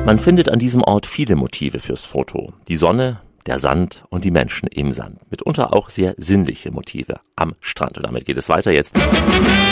Man findet an diesem Ort viele Motive fürs Foto. Die Sonne, der Sand und die Menschen im Sand. Mitunter auch sehr sinnliche Motive am Strand. Und damit geht es weiter jetzt.